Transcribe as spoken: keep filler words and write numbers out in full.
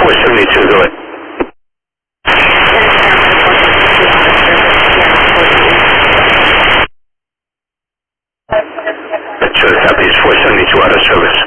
four seventy-two, go ahead. That's uh, Southeast four seventy-two out of service.